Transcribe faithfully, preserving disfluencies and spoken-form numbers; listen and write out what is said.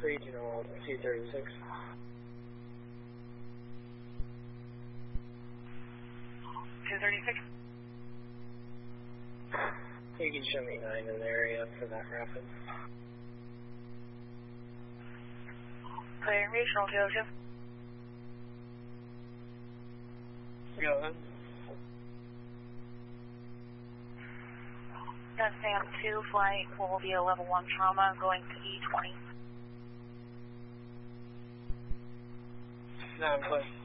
Regional two thirty-six. two thirty-six. You can show me nine in the area for that rapid. Clear, Regional two oh two. Go ahead. Sam two, flight will be a level one trauma going to E twenty. Nine, please.